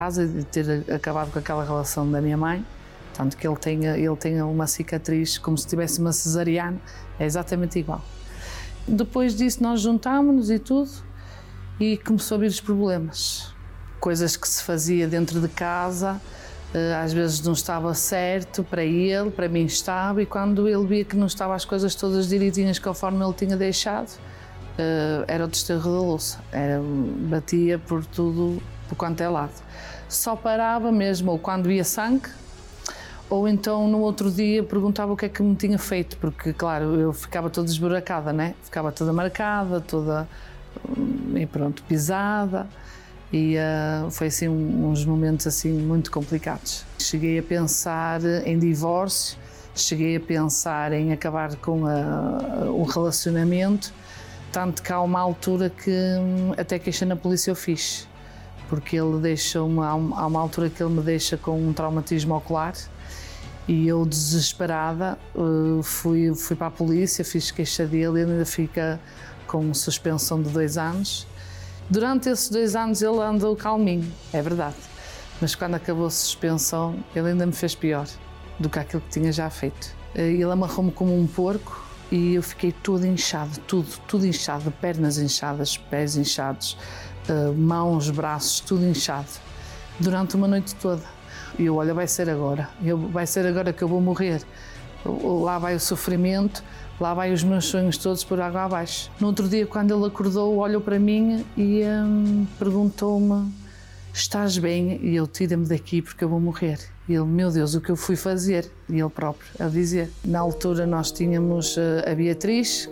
casa de ter acabado com aquela relação da minha mãe, tanto que ele tenha uma cicatriz como se tivesse uma cesariana, é exatamente igual. Depois disso nós juntámos-nos e tudo, e começou a vir os problemas. Coisas que se fazia dentro de casa, às vezes não estava certo para ele, para mim estava, e quando ele via que não estavam as coisas todas direitinhas conforme ele tinha deixado, era o desterro da louça, batia por tudo, por quanto é lado. Só parava mesmo ou quando via sangue, ou então no outro dia perguntava o que é que me tinha feito, porque claro, eu ficava toda esburacada, né? Ficava toda marcada, toda, e pronto, pisada, e foi assim uns momentos assim muito complicados. Cheguei a pensar em divórcio, cheguei a pensar em acabar com o relacionamento, tanto que há uma altura que até queixa na polícia eu fiz, porque ele deixa-me, há uma altura que ele me deixa com um traumatismo ocular, e eu, desesperada, fui para a polícia, fiz queixa dele, ele ainda fica com suspensão de 2 anos. Durante esses 2 anos ele andou calminho, é verdade, mas quando acabou a suspensão ele ainda me fez pior do que aquilo que tinha já feito. Ele amarrou-me como um porco e eu fiquei todo inchado, tudo inchado, pernas inchadas, pés inchados, mãos, braços, tudo inchado, durante uma noite toda. E eu, olha, vai ser agora que eu vou morrer. Lá vai o sofrimento, lá vai os meus sonhos todos por água abaixo. No outro dia, quando ele acordou, olhou para mim e perguntou-me: estás bem? E eu, tira-me daqui porque eu vou morrer. E ele, meu Deus, o que eu fui fazer? E ele próprio a dizer. Na altura nós tínhamos a Beatriz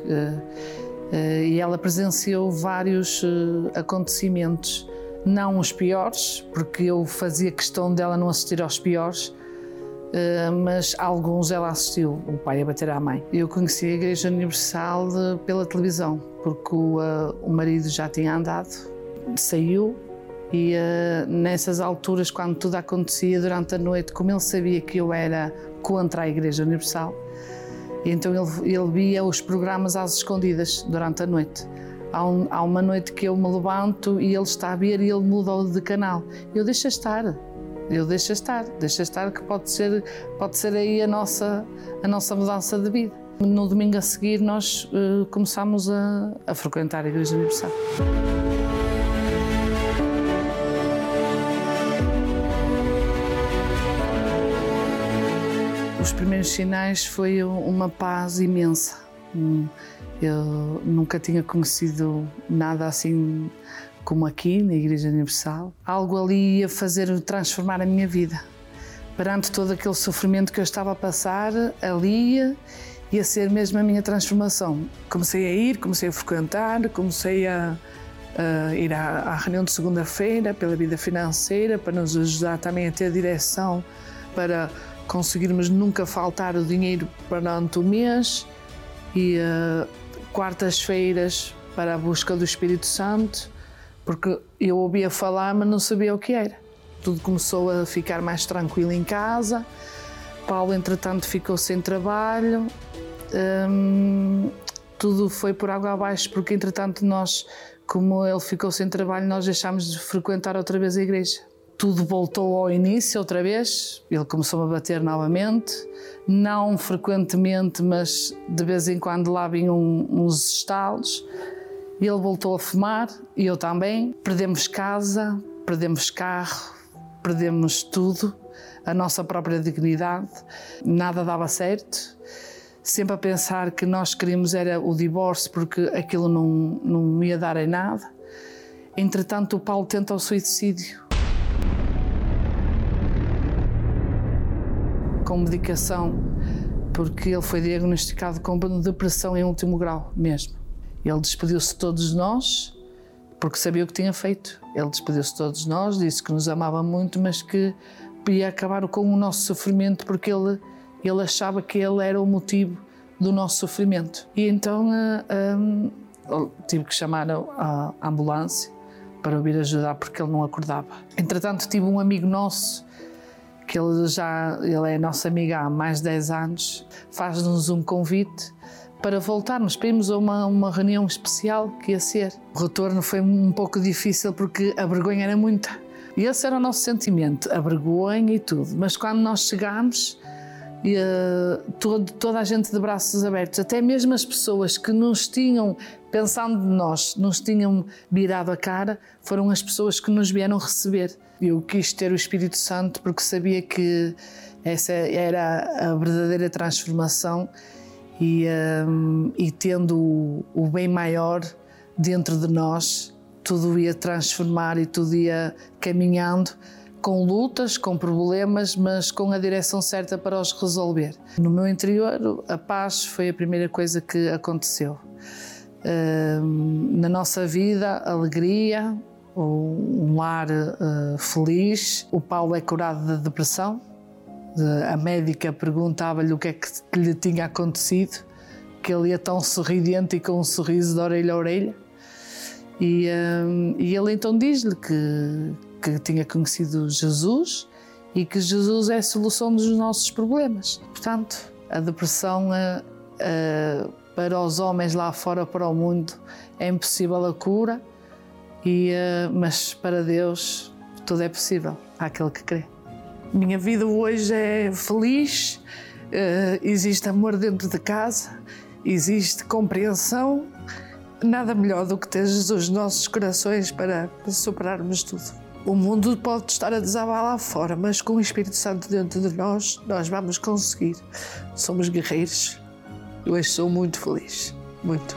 e ela presenciou vários acontecimentos. Não os piores, porque eu fazia questão dela não assistir aos piores, mas alguns ela assistiu, o pai a bater à mãe. Eu conheci a Igreja Universal pela televisão, porque o marido já tinha andado, saiu, e nessas alturas, quando tudo acontecia durante a noite, como ele sabia que eu era contra a Igreja Universal, então ele via os programas às escondidas durante a noite. Há uma noite que eu me levanto e ele está a ver e ele mudou de canal. Eu deixo estar, que pode ser aí a nossa mudança de vida. No domingo a seguir nós começámos a frequentar a Igreja Universal. Os primeiros sinais foi uma paz imensa. Eu nunca tinha conhecido nada assim como aqui na Igreja Universal. Algo ali ia transformar a minha vida. Perante todo aquele sofrimento que eu estava a passar, ali ia ser mesmo a minha transformação. Comecei a frequentar, comecei a ir à reunião de segunda-feira pela vida financeira, para nos ajudar também a ter direção, para conseguirmos nunca faltar o dinheiro durante o mês, e quartas-feiras para a busca do Espírito Santo, porque eu ouvia falar, mas não sabia o que era. Tudo começou a ficar mais tranquilo em casa. Paulo, entretanto, ficou sem trabalho. Tudo foi por água abaixo, porque, entretanto, nós, como ele ficou sem trabalho, nós deixámos de frequentar outra vez a igreja. Tudo voltou ao início outra vez, ele começou-me a bater novamente, não frequentemente, mas de vez em quando lá vinham uns estalos. Ele voltou a fumar e eu também. Perdemos casa, perdemos carro, perdemos tudo, a nossa própria dignidade, nada dava certo. Sempre a pensar que nós queríamos era o divórcio, porque aquilo não ia dar em nada. Entretanto, o Paulo tenta o suicídio. Com medicação, porque ele foi diagnosticado com depressão em último grau mesmo. Ele despediu-se de todos nós, porque sabia o que tinha feito. Ele despediu-se de todos nós, disse que nos amava muito, mas que ia acabar com o nosso sofrimento, porque ele achava que ele era o motivo do nosso sofrimento. E então tive que chamar a ambulância para vir ajudar, porque ele não acordava. Entretanto, tive um amigo nosso, que ele é nosso amigo há mais de 10 anos, faz-nos um convite para voltarmos, para irmos a uma reunião especial que ia ser. O retorno foi um pouco difícil porque a vergonha era muita, E esse era o nosso sentimento, a vergonha e tudo. Mas quando nós chegámos, toda a gente de braços abertos, até mesmo as pessoas que nos tinham, pensando de nós, nos tinham virado a cara, foram as pessoas que nos vieram receber. Eu quis ter o Espírito Santo porque sabia que essa era a verdadeira transformação e tendo o bem maior dentro de nós, tudo ia transformar e tudo ia caminhando, com lutas, com problemas, mas com a direção certa para os resolver. No meu interior, a paz foi a primeira coisa que aconteceu. Na nossa vida, a alegria, um lar feliz. O Paulo é curado de depressão. A médica perguntava-lhe o que é que lhe tinha acontecido, que ele ia tão sorridente e com um sorriso de orelha a orelha. E ele então diz-lhe que tinha conhecido Jesus e que Jesus é a solução dos nossos problemas. Portanto, a depressão para os homens lá fora, para o mundo, é impossível a cura, mas para Deus tudo é possível, àquele que crê. Minha vida hoje é feliz, existe amor dentro de casa, existe compreensão. Nada melhor do que ter Jesus nos nossos corações para superarmos tudo. O mundo pode estar a desabar lá fora, mas com o Espírito Santo dentro de nós vamos conseguir. Somos guerreiros. Eu hoje sou muito feliz. Muito.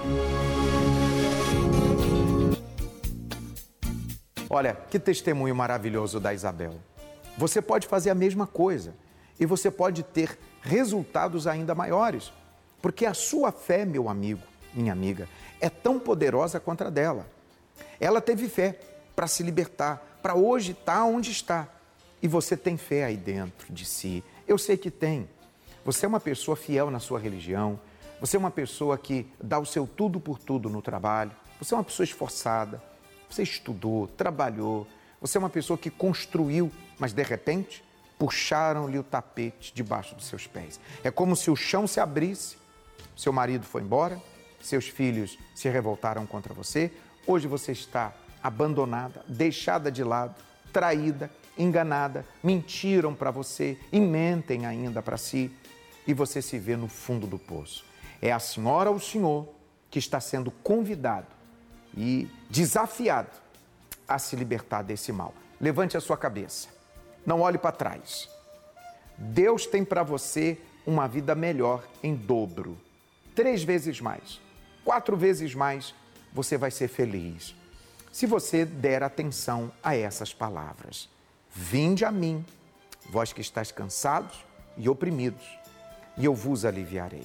Olha, que testemunho maravilhoso da Isabel. Você pode fazer a mesma coisa e você pode ter resultados ainda maiores, porque a sua fé, meu amigo, minha amiga, é tão poderosa quanto a dela. Ela teve fé para se libertar, para hoje estar onde está. E você tem fé aí dentro de si. Eu sei que tem. Você é uma pessoa fiel na sua religião, você é uma pessoa que dá o seu tudo por tudo no trabalho, você é uma pessoa esforçada, você estudou, trabalhou, você é uma pessoa que construiu, mas de repente puxaram-lhe o tapete debaixo dos seus pés. É como se o chão se abrisse, seu marido foi embora, seus filhos se revoltaram contra você, hoje você está abandonada, deixada de lado, traída, enganada, mentiram para você e mentem ainda para si e você se vê no fundo do poço. É a senhora ou o senhor que está sendo convidado e desafiado a se libertar desse mal. Levante a sua cabeça, não olhe para trás. Deus tem para você uma vida melhor em dobro, 3 vezes mais. 4 vezes mais, você vai ser feliz. Se você der atenção a essas palavras. Vinde a mim, vós que estáis cansados e oprimidos, e eu vos aliviarei.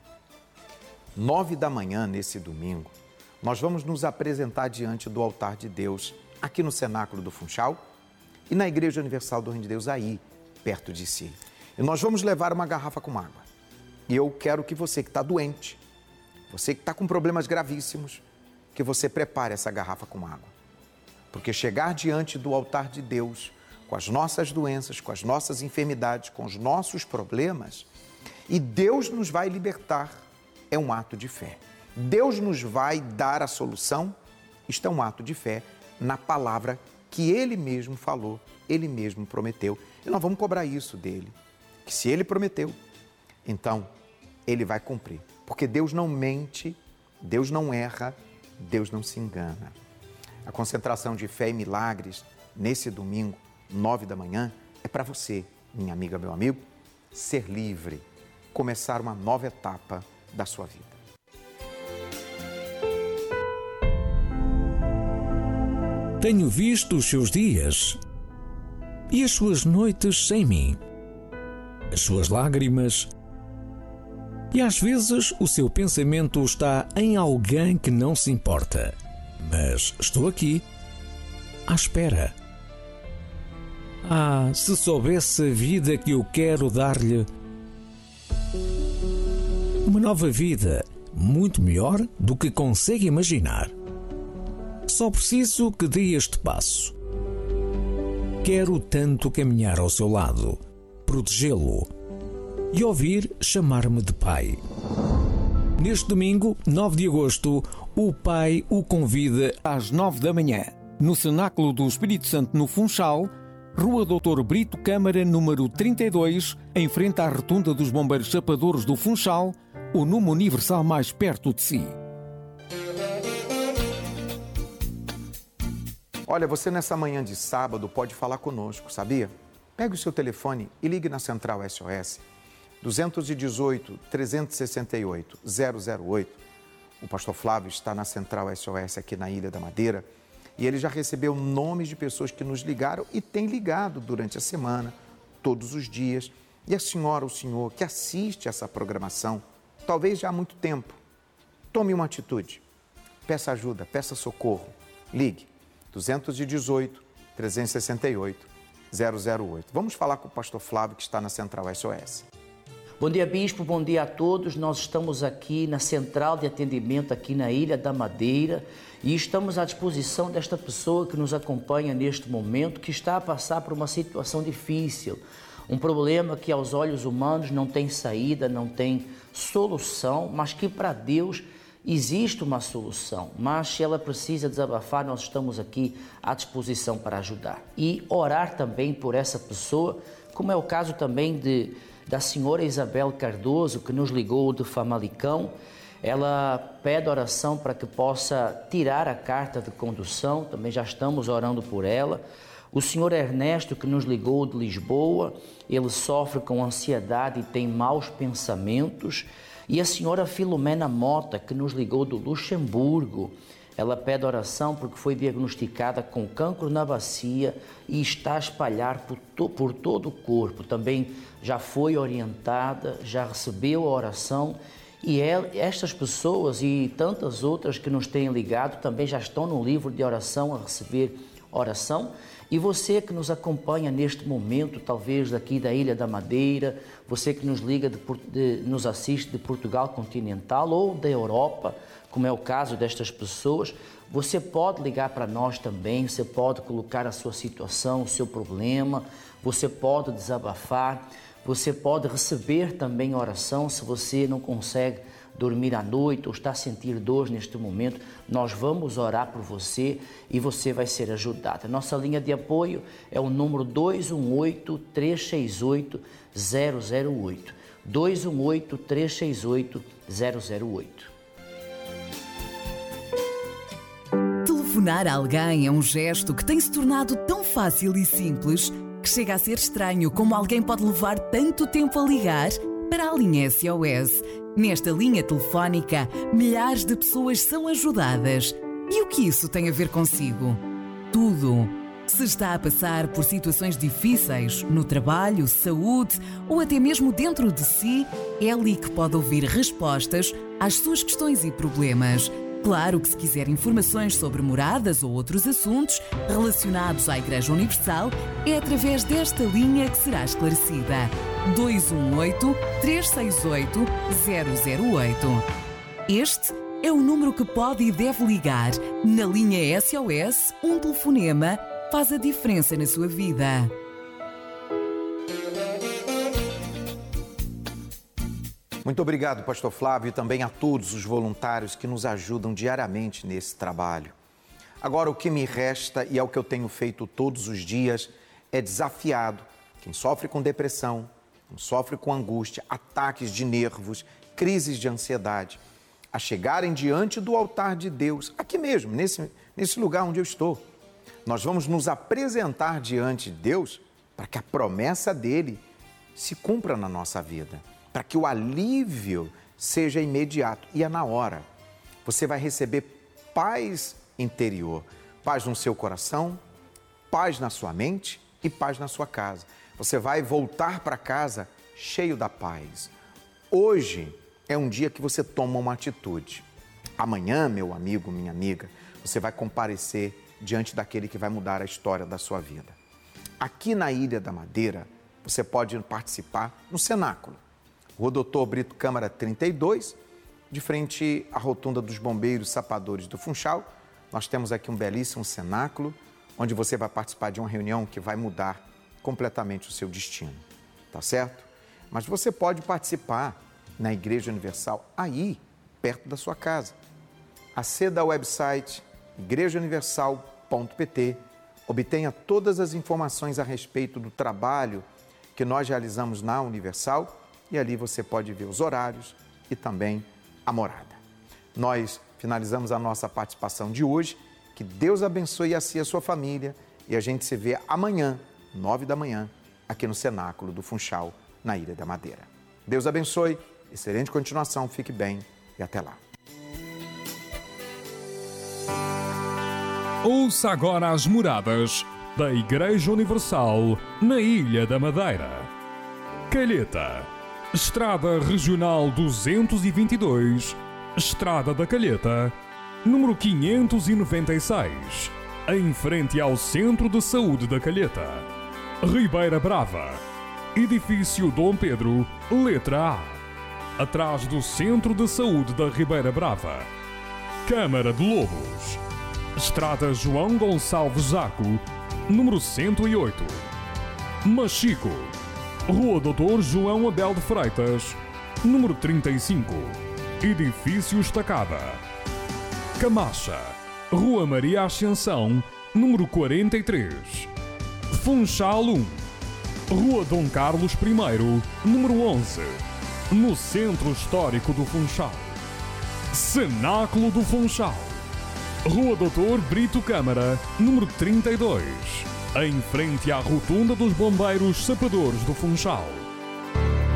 9 da manhã, nesse domingo, nós vamos nos apresentar diante do altar de Deus, aqui no Cenáculo do Funchal e na Igreja Universal do Reino de Deus, aí, perto de si. E nós vamos levar uma garrafa com água. E eu quero que você que está doente, você que está com problemas gravíssimos, que você prepare essa garrafa com água. Porque chegar diante do altar de Deus, com as nossas doenças, com as nossas enfermidades, com os nossos problemas, e Deus nos vai libertar, é um ato de fé. Deus nos vai dar a solução, isto é um ato de fé na palavra que Ele mesmo falou, Ele mesmo prometeu. E nós vamos cobrar isso dEle, que se Ele prometeu, então Ele vai cumprir. Porque Deus não mente, Deus não erra, Deus não se engana. A concentração de fé e milagres nesse domingo, 9 da manhã, é para você, minha amiga, meu amigo, ser livre, começar uma nova etapa da sua vida. Tenho visto os seus dias e as suas noites sem mim, as suas lágrimas. E às vezes o seu pensamento está em alguém que não se importa. Mas estou aqui, à espera. Ah, se soubesse a vida que eu quero dar-lhe. Uma nova vida, muito melhor do que consegue imaginar. Só preciso que dê este passo. Quero tanto caminhar ao seu lado, protegê-lo e ouvir chamar-me de pai. Neste domingo, 9 de agosto, o Pai o convida às 9 da manhã, no Cenáculo do Espírito Santo, no Funchal, Rua Dr. Brito Câmara, número 32, em frente à Rotunda dos Bombeiros Chapadores do Funchal, o número universal mais perto de si. Olha, você nessa manhã de sábado pode falar conosco, sabia? Pegue o seu telefone e ligue na Central SOS, 218-368-008. O pastor Flávio está na Central SOS aqui na Ilha da Madeira e ele já recebeu nomes de pessoas que nos ligaram e tem ligado durante a semana, todos os dias. E a senhora, o senhor que assiste essa programação, talvez já há muito tempo, tome uma atitude. Peça ajuda, peça socorro. Ligue 218-368-008. Vamos falar com o pastor Flávio que está na Central SOS. Bom dia, bispo, bom dia a todos. Nós estamos aqui na central de atendimento aqui na Ilha da Madeira e estamos à disposição desta pessoa que nos acompanha neste momento, que está a passar por uma situação difícil, um problema que aos olhos humanos não tem saída, não tem solução, mas que para Deus existe uma solução. Mas se ela precisa desabafar, nós estamos aqui à disposição para ajudar e orar também por essa pessoa, como é o caso também da senhora Isabel Cardoso, que nos ligou de Famalicão. Ela pede oração para que possa tirar a carta de condução, também já estamos orando por ela. O senhor Ernesto, que nos ligou de Lisboa, ele sofre com ansiedade e tem maus pensamentos. E a senhora Filomena Mota, que nos ligou do Luxemburgo, ela pede oração porque foi diagnosticada com cancro na bacia e está a espalhar por todo o corpo. Também já foi orientada, já recebeu a oração e estas pessoas e tantas outras que nos têm ligado também já estão no livro de oração a receber oração. E você que nos acompanha neste momento, talvez daqui da Ilha da Madeira, você que nos liga, nos assiste de Portugal continental ou da Europa, como é o caso destas pessoas, você pode ligar para nós também, você pode colocar a sua situação, o seu problema, você pode desabafar, você pode receber também oração se você não consegue dormir à noite ou está a sentir dor neste momento, nós vamos orar por você e você vai ser ajudado. A nossa linha de apoio é o número 218-368-008. 218-368-008. Telefonar a alguém é um gesto que tem se tornado tão fácil e simples que chega a ser estranho como alguém pode levar tanto tempo a ligar para a linha SOS. Nesta linha telefónica, milhares de pessoas são ajudadas. E o que isso tem a ver consigo? Tudo. Se está a passar por situações difíceis, no trabalho, saúde ou até mesmo dentro de si, é ali que pode ouvir respostas às suas questões e problemas. Claro que se quiser informações sobre moradas ou outros assuntos relacionados à Igreja Universal, é através desta linha que será esclarecida. 218-368-008. Este é o número que pode e deve ligar. Na linha SOS, um telefonema faz a diferença na sua vida. Muito obrigado, pastor Flávio, e também a todos os voluntários que nos ajudam diariamente nesse trabalho. Agora, o que me resta, e é o que eu tenho feito todos os dias, é desafiado quem sofre com depressão, quem sofre com angústia, ataques de nervos, crises de ansiedade, a chegarem diante do altar de Deus, aqui mesmo, nesse lugar onde eu estou. Nós vamos nos apresentar diante de Deus para que a promessa dele se cumpra na nossa vida, para que o alívio seja imediato e é na hora. Você vai receber paz interior, paz no seu coração, paz na sua mente e paz na sua casa. Você vai voltar para casa cheio da paz. Hoje é um dia que você toma uma atitude. Amanhã, meu amigo, minha amiga, você vai comparecer diante daquele que vai mudar a história da sua vida. Aqui na Ilha da Madeira, você pode participar no cenáculo. Rua Dr. Brito Câmara 32, de frente à Rotunda dos Bombeiros Chapadores do Funchal. Nós temos aqui um belíssimo cenáculo, onde você vai participar de uma reunião que vai mudar completamente o seu destino, tá certo? Mas você pode participar na Igreja Universal, aí, perto da sua casa. Aceda ao website igrejauniversal.com.br Obtenha todas as informações a respeito do trabalho que nós realizamos na Universal e ali você pode ver os horários e também a morada. Nós finalizamos a nossa participação de hoje. Que Deus abençoe a si e a sua família e a gente se vê amanhã, 9 da manhã, aqui no Cenáculo do Funchal, na Ilha da Madeira. Deus abençoe, excelente continuação, fique bem e até lá. Ouça agora as moradas da Igreja Universal na Ilha da Madeira. Calheta, Estrada Regional 222, Estrada da Calheta, número 596, em frente ao Centro de Saúde da Calheta. Ribeira Brava, Edifício Dom Pedro, letra A, atrás do Centro de Saúde da Ribeira Brava. Câmara de Lobos, Estrada João Gonçalves Zaco, número 108. Machico, Rua Doutor João Abel de Freitas, número 35, Edifício Estacada. Camacha, Rua Maria Ascensão, número 43. Funchal 1, Rua Dom Carlos I, número 11, no Centro Histórico do Funchal. Cenáculo do Funchal, Rua Doutor Brito Câmara, número 32, em frente à Rotunda dos Bombeiros Sapadores do Funchal.